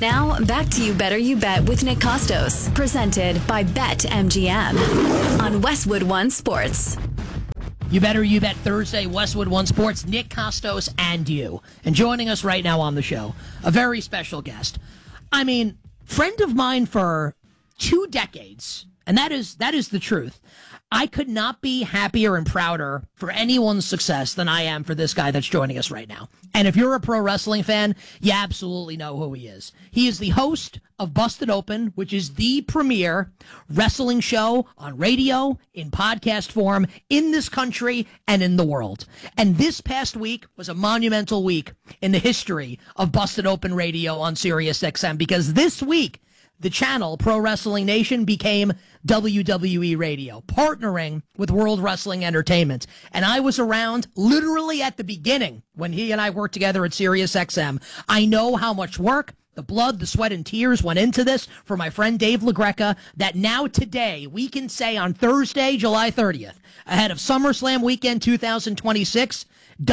Now, back to You Better You Bet with Nick Costos, presented by BetMGM on Westwood One Sports. You Better You Bet Thursday, Westwood One Sports, Nick Costos and you. And joining us right now on the show, a very special guest. I mean, friend of mine for 2 decades, and that is the truth. I could not be happier and prouder for anyone's success than I am for this guy that's joining us right now. And if you're a pro wrestling fan, you absolutely know who he is. He is the host of Busted Open, which is the premier wrestling show on radio, in podcast form, in this country, and in the world. And this past week was a monumental week in the history of Busted Open Radio on SiriusXM, because this week, the channel, Pro Wrestling Nation, became WWE Radio, partnering with World Wrestling Entertainment. And I was around literally at the beginning when he and I worked together at SiriusXM. I know how much work, the blood, the sweat, and tears went into this for my friend Dave LaGreca, that now today we can say on Thursday, July 30th, ahead of SummerSlam Weekend 2026,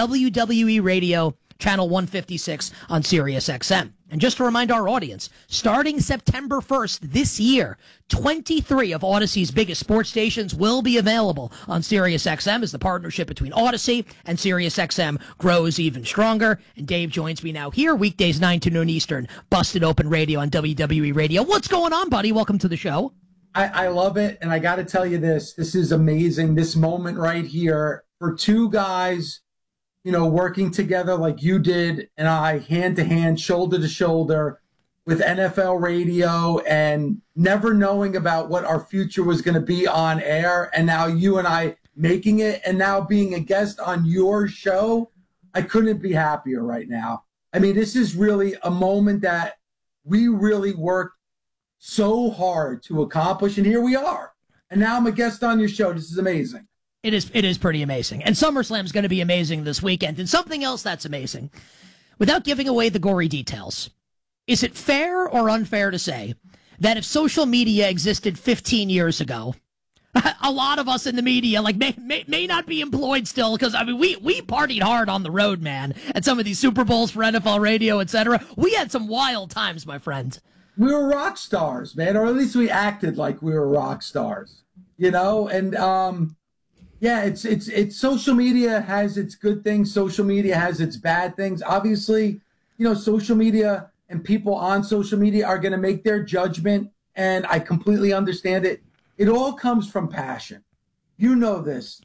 WWE Radio, Channel 156 on SiriusXM. And just to remind our audience, starting September 1st this year, 23 of Odyssey's biggest sports stations will be available on SiriusXM as the partnership between Odyssey and SiriusXM grows even stronger. And Dave joins me now here, weekdays 9 to noon Eastern, Busted Open Radio on WWE Radio. What's going on, buddy? Welcome to the show. I love it, and I got to tell you this is amazing, this moment right here for two guys, you know, working together like you did and I, hand to hand, shoulder to shoulder with NFL radio, and never knowing about what our future was going to be on air. And now you and I making it, and now being a guest on your show. I couldn't be happier right now. I mean, this is really a moment that we really worked so hard to accomplish, and here we are. And now I'm a guest on your show. This is amazing. It is pretty amazing. And SummerSlam is going to be amazing this weekend. And something else that's amazing, without giving away the gory details, is it fair or unfair to say that if social media existed 15 years ago, a lot of us in the media may not be employed still? Because, I mean, we partied hard on the road, man, at some of these Super Bowls for NFL radio, etc. We had some wild times, my friend. We were rock stars, man, or at least we acted like we were rock stars, you know? And, yeah, it's social media has its good things. Social media has its bad things. Obviously, you know, social media and people on social media are going to make their judgment, and I completely understand it. It all comes from passion. You know this.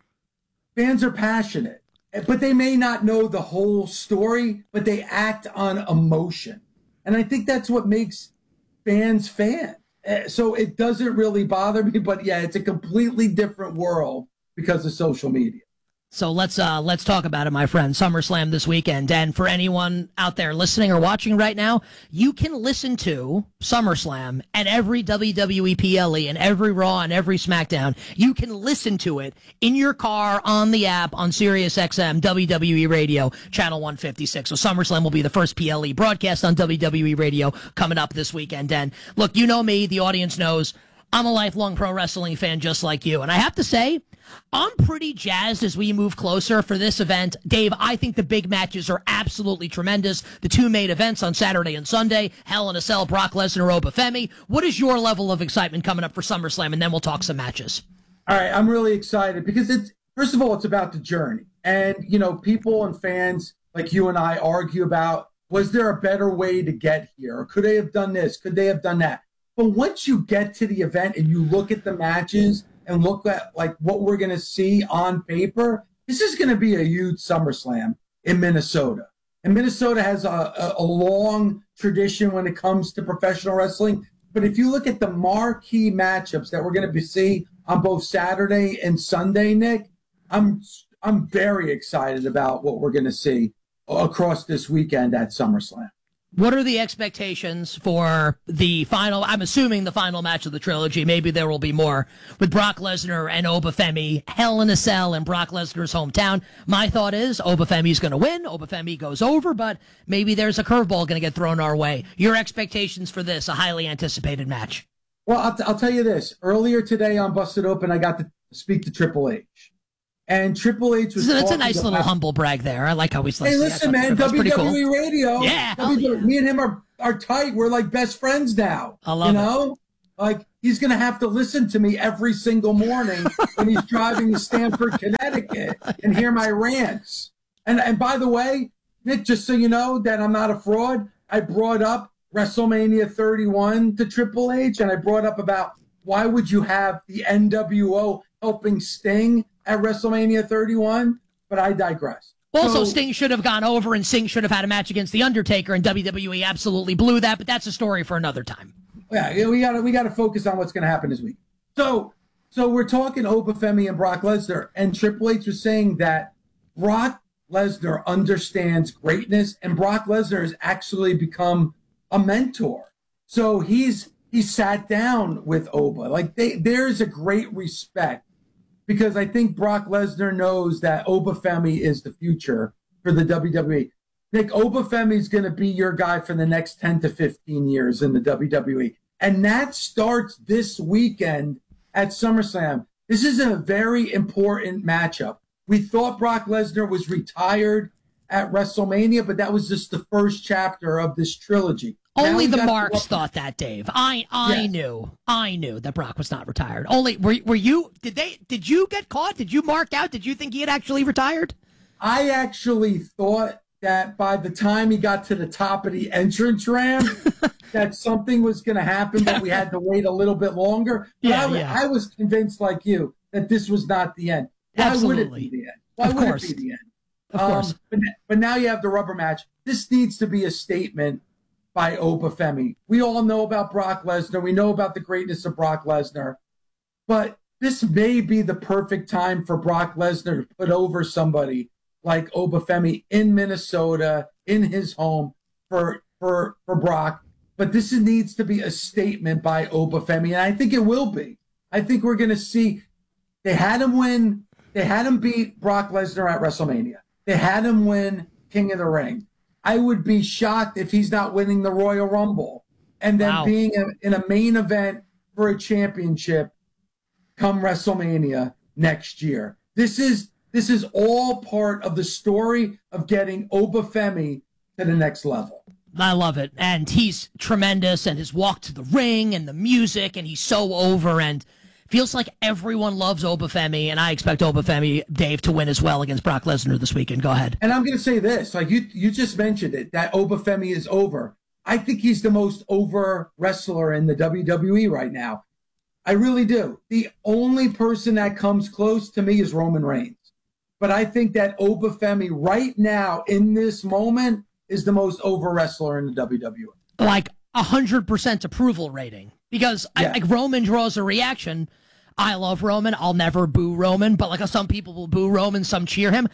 Fans are passionate, but they may not know the whole story, but they act on emotion. And I think that's what makes fans fans. So it doesn't really bother me, but yeah, it's a completely different world because of social media. So let's talk about it, my friend. SummerSlam this weekend. And for anyone out there listening or watching right now, you can listen to SummerSlam and every WWE PLE and every Raw and every SmackDown. You can listen to it in your car, on the app, on SiriusXM, WWE Radio, Channel 156. So SummerSlam will be the first PLE broadcast on WWE Radio coming up this weekend. And look, you know me, the audience knows, I'm a lifelong pro wrestling fan just like you. And I have to say, I'm pretty jazzed as we move closer for this event. Dave, I think the big matches are absolutely tremendous. The two main events on Saturday and Sunday, Hell in a Cell, Brock Lesnar, Obafemi. What is your level of excitement coming up for SummerSlam? And then we'll talk some matches. All right, I'm really excited because first of all, it's about the journey. And, you know, people and fans like you and I argue about, was there a better way to get here? Or could they have done this? Could they have done that? But once you get to the event and you look at the matches and look at like what we're going to see on paper, this is going to be a huge SummerSlam in Minnesota. And Minnesota has a long tradition when it comes to professional wrestling. But if you look at the marquee matchups that we're going to see on both Saturday and Sunday, Nick, I'm very excited about what we're going to see across this weekend at SummerSlam. What are the expectations for the final, I'm assuming the final match of the trilogy, maybe there will be more, with Brock Lesnar and Obafemi, Hell in a Cell in Brock Lesnar's hometown? My thought is Obafemi's going to win, Obafemi goes over, but maybe there's a curveball going to get thrown our way. Your expectations for this, a highly anticipated match? Well, I'll tell you this. Earlier today on Busted Open, I got to speak to Triple H. And Triple H was. That's a nice little humble brag there. I like how he's like, hey, listen, man, WWE cool. Radio. Yeah, me and him are tight. We're like best friends now. I love it. Like he's gonna have to listen to me every single morning when he's driving to Stamford, Connecticut, and hear my rants. And by the way, Nick, just so you know that I'm not a fraud, I brought up WrestleMania 31 to Triple H, and I brought up about why would you have the NWO helping Sting at WrestleMania 31? But I digress. Also, Sting should have gone over, and Sting should have had a match against The Undertaker, and WWE absolutely blew that, but that's a story for another time. Yeah, we gotta focus on what's going to happen this week. So we're talking Obafemi and Brock Lesnar, and Triple H was saying that Brock Lesnar understands greatness, and Brock Lesnar has actually become a mentor. So he sat down with Oba. Like there's a great respect because I think Brock Lesnar knows that Obafemi is the future for the WWE. Nick, Obafemi is going to be your guy for the next 10 to 15 years in the WWE. And that starts this weekend at SummerSlam. This is a very important matchup. We thought Brock Lesnar was retired at WrestleMania, but that was just the first chapter of this trilogy. Only the marks thought that, Dave. I knew that Brock was not retired. Only were you? Did you get caught? Did you mark out? Did you think he had actually retired? I actually thought that by the time he got to the top of the entrance ramp, that something was going to happen, but we had to wait a little bit longer. But I was convinced, like you, that this was not the end. Why would it be the end? Why would it be the end? Of course. But now you have the rubber match. This needs to be a statement by Obafemi. We all know about Brock Lesnar. We know about the greatness of Brock Lesnar. But this may be the perfect time for Brock Lesnar to put over somebody like Obafemi in Minnesota, in his home for Brock. But this needs to be a statement by Obafemi, and I think it will be. I think we're going to see they had him beat Brock Lesnar at WrestleMania. They had him win King of the Ring. I would be shocked if he's not winning the Royal Rumble and then being in a main event for a championship come WrestleMania next year. This is all part of the story of getting Obafemi to the next level. I love it. And he's tremendous, and his walk to the ring and the music, and he's so over, and feels like everyone loves Obafemi, and I expect Obafemi, Dave, to win as well against Brock Lesnar this weekend. Go ahead. And I'm going to say this, like you just mentioned it, that Obafemi is over. I think he's the most over wrestler in the WWE right now. I really do. The only person that comes close to me is Roman Reigns. But I think that Obafemi right now in this moment is the most over wrestler in the WWE. Like 100% approval rating. Because like Roman draws a reaction. I love Roman. I'll never boo Roman. But like some people will boo Roman, some cheer him.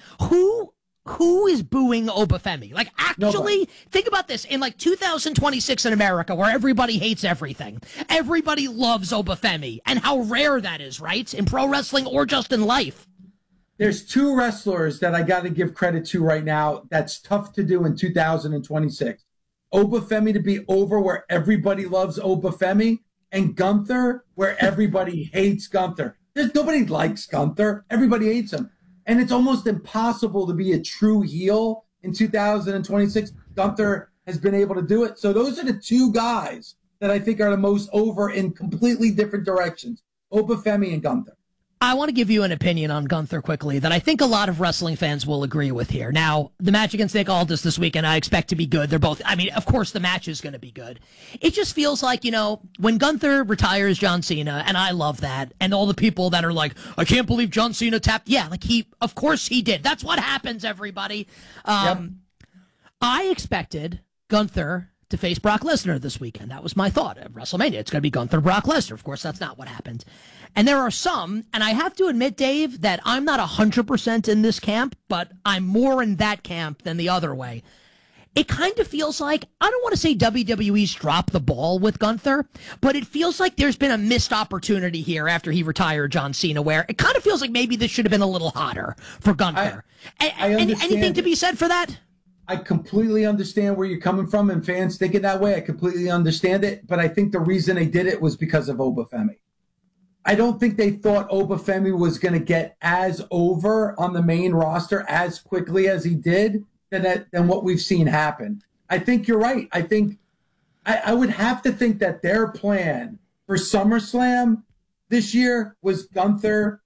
Who is booing Obafemi? Like, actually, think about this. In like 2026 in America, where everybody hates everything, everybody loves Obafemi. And how rare that is, right? In pro wrestling or just in life. There's two wrestlers that I got to give credit to right now that's tough to do in 2026. Obafemi to be over where everybody loves Obafemi, and Gunther where everybody hates Gunther. Nobody likes Gunther. Everybody hates him. And it's almost impossible to be a true heel in 2026. Gunther has been able to do it. So those are the two guys that I think are the most over in completely different directions, Obafemi and Gunther. I want to give you an opinion on Gunther quickly that I think a lot of wrestling fans will agree with here. Now, the match against Nick Aldis this weekend, I expect to be good. They're both, I mean, of course the match is going to be good. It just feels like, when Gunther retires John Cena, and I love that, and all the people that are like, I can't believe John Cena tapped. Yeah, like of course he did. That's what happens, everybody. I expected Gunther to face Brock Lesnar this weekend. That was my thought at WrestleMania. It's going to be Gunther, Brock Lesnar. Of course, that's not what happened. And there are some, and I have to admit, Dave, that I'm not 100% in this camp, but I'm more in that camp than the other way. It kind of feels like, I don't want to say WWE's dropped the ball with Gunther, but it feels like there's been a missed opportunity here after he retired John Cena, where it kind of feels like maybe this should have been a little hotter for Gunther. Anything to be said for that? I completely understand where you're coming from, and fans think it that way. I completely understand it, but I think the reason they did it was because of Obafemi. I don't think they thought Obafemi was going to get as over on the main roster as quickly as he did than what we've seen happen. I think you're right. I think I would have to think that their plan for SummerSlam this year was Gunther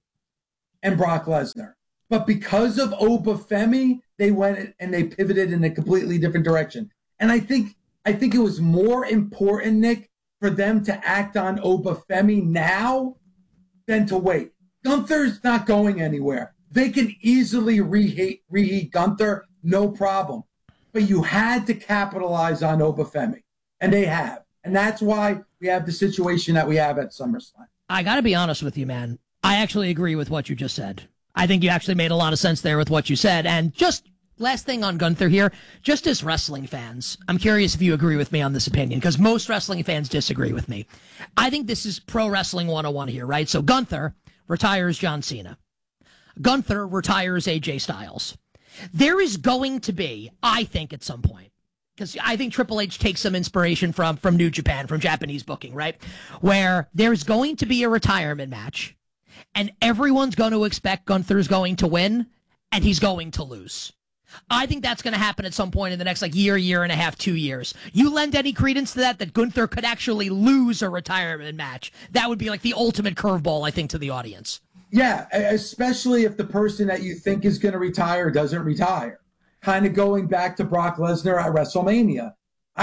and Brock Lesnar. But because of Obafemi, they went and they pivoted in a completely different direction. And I think it was more important, Nick, for them to act on Obafemi now than to wait. Gunther's not going anywhere. They can easily reheat Gunther, no problem. But you had to capitalize on Obafemi, and they have. And that's why we have the situation that we have at SummerSlam. I got to be honest with you, man. I actually agree with what you just said. I think you actually made a lot of sense there with what you said. And just last thing on Gunther here, just as wrestling fans, I'm curious if you agree with me on this opinion, because most wrestling fans disagree with me. I think this is pro wrestling 101 here, right? So Gunther retires John Cena. Gunther retires AJ Styles. There is going to be, I think at some point, because I think Triple H takes some inspiration from New Japan, from Japanese booking, right? Where there's going to be a retirement match, and everyone's going to expect Gunther's going to win, and he's going to lose. I think that's going to happen at some point in the next year and a half, 2 years. You lend any credence to that Gunther could actually lose a retirement match? That would be like the ultimate curveball, I think, to the audience. Yeah, especially if the person that you think is going to retire doesn't retire. Kind of going back to Brock Lesnar at WrestleMania.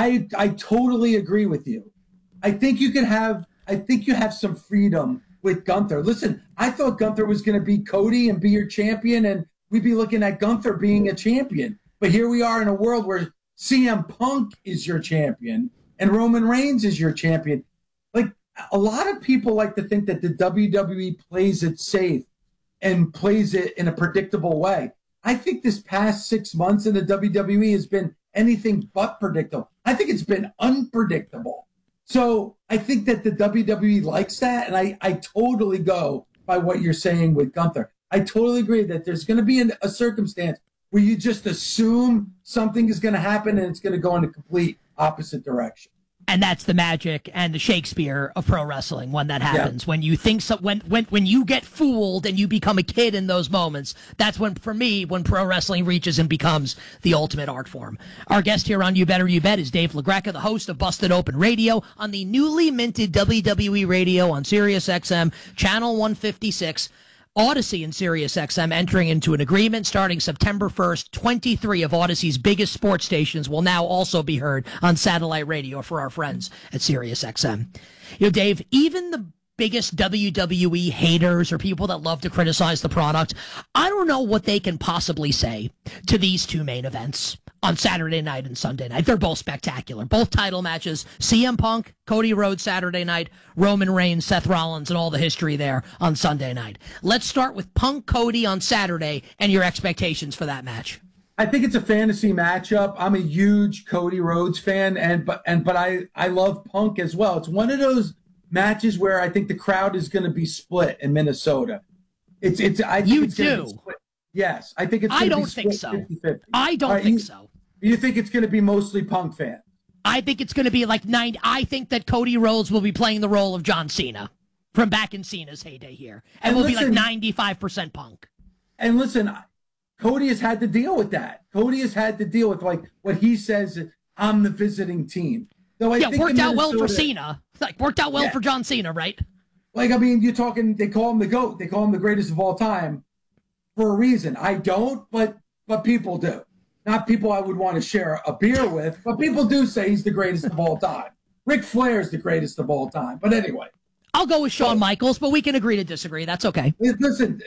I totally agree with you. I think you have some freedom with Gunther. Listen, I thought Gunther was going to beat Cody and be your champion, and we'd be looking at Gunther being a champion. But here we are in a world where CM Punk is your champion and Roman Reigns is your champion. Like, a lot of people like to think that the WWE plays it safe and plays it in a predictable way. I think this past 6 months in the WWE has been anything but predictable. I think it's been unpredictable. So I think that the WWE likes that, and I totally go by what you're saying with Gunther. I totally agree that there's going to be a circumstance where you just assume something is going to happen and it's going to go in a complete opposite direction. And that's the magic and the Shakespeare of pro wrestling when that happens. Yeah. When you think so, when you get fooled and you become a kid in those moments, that's when, for me, when pro wrestling reaches and becomes the ultimate art form. Our guest here on You Better You Bet is Dave LaGreca, the host of Busted Open Radio on the newly minted WWE Radio on Sirius XM, Channel 156. Odyssey and SiriusXM entering into an agreement starting September 1st. 23 of Odyssey's biggest sports stations will now also be heard on satellite radio for our friends at SiriusXM. You know, Dave, even the biggest WWE haters or people that love to criticize the product, I don't know what they can possibly say to these two main events on Saturday night and Sunday night. They're both spectacular. Both title matches. CM Punk, Cody Rhodes Saturday night, Roman Reigns, Seth Rollins, and all the history there on Sunday night. Let's start with Punk Cody on Saturday and your expectations for that match. I think it's a fantasy matchup. I'm a huge Cody Rhodes fan, but I love Punk as well. It's one of those matches where I think the crowd is going to be split in Minnesota. I think you it's do. Split. Yes, I think it's. I don't think so. 50-50. I don't think so. You think it's going to be mostly Punk fans? I think it's going to be like 90. I think that Cody Rhodes will be playing the role of John Cena from back in Cena's heyday here, and will be like 95% Punk. And listen, Cody has had to deal with that. Cody has had to deal with like what he says. I'm the visiting team. So I think worked out well for Cena. Like worked out well for John Cena, right? Like, I mean, you're talking. They call him the GOAT. They call him the greatest of all time for a reason. I don't, but people do. Not people I would want to share a beer with, but people do say he's the greatest of all time. Ric Flair is the greatest of all time. But anyway. I'll go with Shawn Michaels, but we can agree to disagree. That's okay. Listen,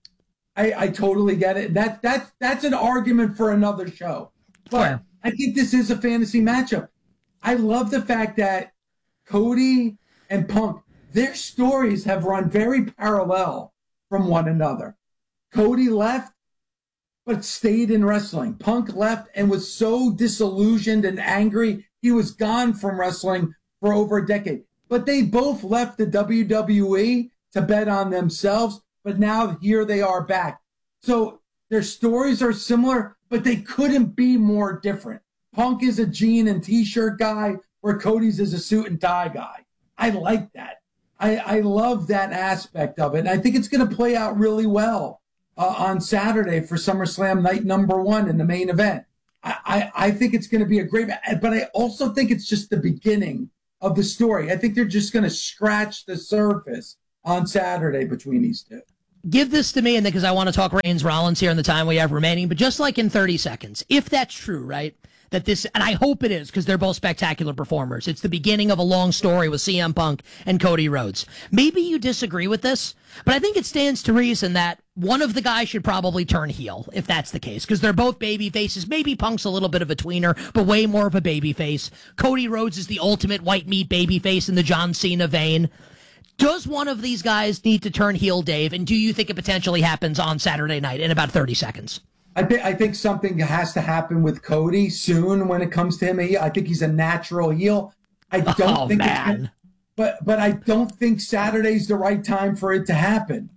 I totally get it. That's an argument for another show. But fair. I think this is a fantasy matchup. I love the fact that Cody and Punk, their stories have run very parallel from one another. Cody left, but stayed in wrestling. Punk left and was so disillusioned and angry, he was gone from wrestling for over a decade. But they both left the WWE to bet on themselves, but now here they are back. So their stories are similar, but they couldn't be more different. Punk is a jean and T-shirt guy, where Cody's is a suit and tie guy. I like that. I love that aspect of it. And I think it's going to play out really well on Saturday for SummerSlam night number 1 in the main event. I think it's going to be a great match, but I also think it's just the beginning of the story. I think they're just going to scratch the surface on Saturday between these two. Give this to me, and because I want to talk Reigns Rollins here in the time we have remaining, but just like in 30 seconds, if that's true, right? That this, and I hope it is, because they're both spectacular performers. It's the beginning of a long story with CM Punk and Cody Rhodes. Maybe you disagree with this, but I think it stands to reason that one of the guys should probably turn heel, if that's the case, because they're both baby faces. Maybe Punk's a little bit of a tweener, but way more of a baby face. Cody Rhodes is the ultimate white meat baby face in the John Cena vein. Does one of these guys need to turn heel, Dave? And do you think it potentially happens on Saturday night in about 30 seconds? I think something has to happen with Cody soon when it comes to him. I think he's a natural heel. I don't think man. But I don't think Saturday's the right time for it to happen.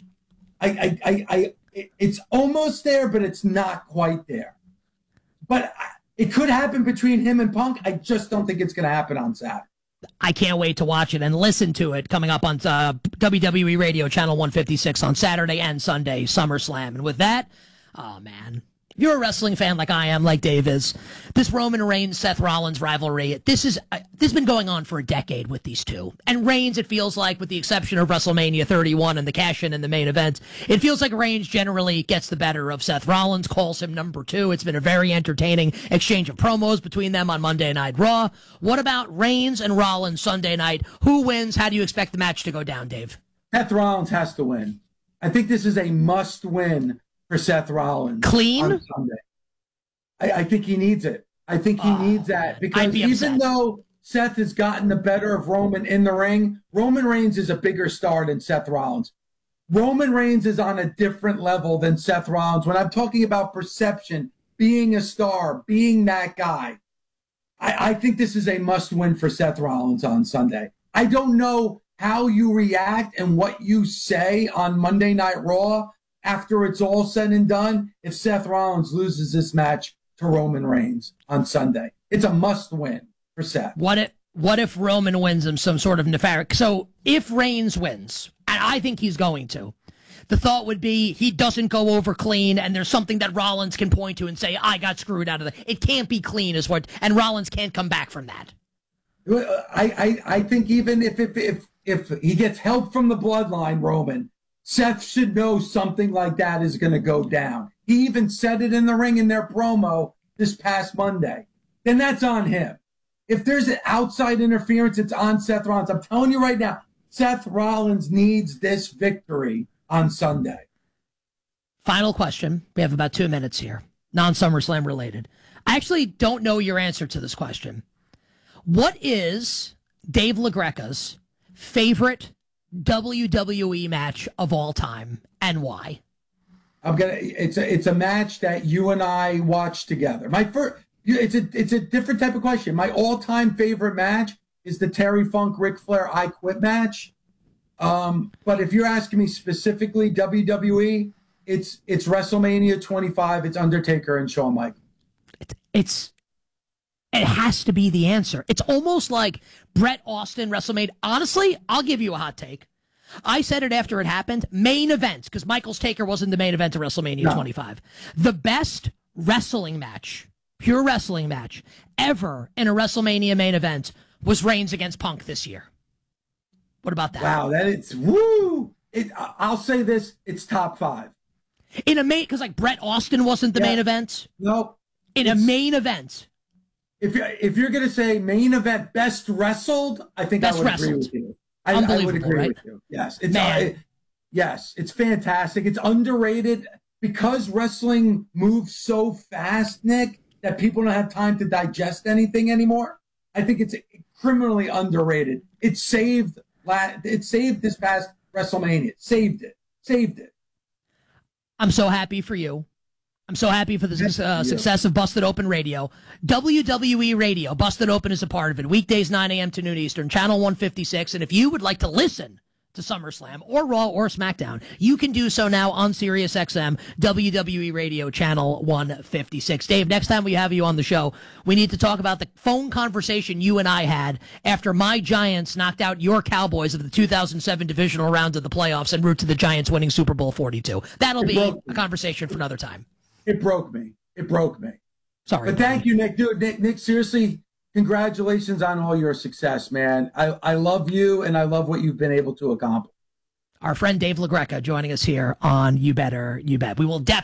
It's almost there, but it's not quite there. But it could happen between him and Punk. I just don't think it's going to happen on Saturday. I can't wait to watch it and listen to it coming up on WWE Radio Channel 156 on Saturday and Sunday, SummerSlam. And with that, oh man, if you're a wrestling fan like I am, like Dave is, this Roman Reigns Seth Rollins rivalry, this has been going on for a decade with these two. And Reigns, it feels like, with the exception of WrestleMania 31 and the cash-in in the main event, it feels like Reigns generally gets the better of Seth Rollins, calls him number 2. It's been a very entertaining exchange of promos between them on Monday Night Raw. What about Reigns and Rollins Sunday night? Who wins? How do you expect the match to go down, Dave? Seth Rollins has to win. I think this is a must-win for Seth Rollins. Clean? On Sunday. I think he needs it. I think he needs that because even though Seth has gotten the better of Roman in the ring, Roman Reigns is a bigger star than Seth Rollins. Roman Reigns is on a different level than Seth Rollins. When I'm talking about perception, being a star, being that guy, I think this is a must-win for Seth Rollins on Sunday. I don't know how you react and what you say on Monday Night Raw after it's all said and done if Seth Rollins loses this match to Roman Reigns on Sunday. It's a must-win for Seth. What if Roman wins him some sort of nefarious? So if Reigns wins, and I think he's going to, the thought would be he doesn't go over clean, and there's something that Rollins can point to and say, I got screwed out of it. It can't be clean, and Rollins can't come back from that. I think even if he gets help from the bloodline, Roman, Seth should know something like that is going to go down. He even said it in the ring in their promo this past Monday. Then that's on him. If there's an outside interference, it's on Seth Rollins. I'm telling you right now, Seth Rollins needs this victory on Sunday. Final question. We have about 2 minutes here. Non-SummerSlam related. I actually don't know your answer to this question. What is Dave LaGreca's favorite WWE match of all time and why? It's a match that you and I watched together. It's a different type of question. My all-time favorite match is the Terry Funk Ric Flair I Quit match. But if you're asking me specifically WWE, it's WrestleMania 25. It's Undertaker and Shawn Michaels. It has to be the answer. It's almost like Bret Austin WrestleMania. Honestly, I'll give you a hot take. I said it after it happened. Main event, because Michaels Taker wasn't the main event of WrestleMania 25. The best wrestling match, pure wrestling match, ever in a WrestleMania main event was Reigns against Punk this year. What about that? Wow, woo! I'll say this, it's top 5. In a main, because like Bret Austin wasn't the main event. Nope. In a main event. If you're going to say main event best wrestled, I think I would agree with you. I would agree with you. Yes, it's fantastic. It's underrated because wrestling moves so fast, Nick, that people don't have time to digest anything anymore. I think it's criminally underrated. It saved this past WrestleMania. Saved it. I'm so happy for you. I'm so happy for the success of Busted Open Radio. WWE Radio, Busted Open is a part of it. Weekdays, 9 a.m. to noon Eastern, Channel 156. And if you would like to listen to SummerSlam or Raw or SmackDown, you can do so now on SiriusXM WWE Radio Channel 156. Dave, next time we have you on the show, we need to talk about the phone conversation you and I had after my Giants knocked out your Cowboys of the 2007 divisional round of the playoffs en route to the Giants winning Super Bowl 42. That'll be a conversation for another time. It broke me. Sorry. But thank you, Nick. Dude, Nick, seriously, congratulations on all your success, man. I love you, and I love what you've been able to accomplish. Our friend Dave LaGreca joining us here on You Better You Bet. We will definitely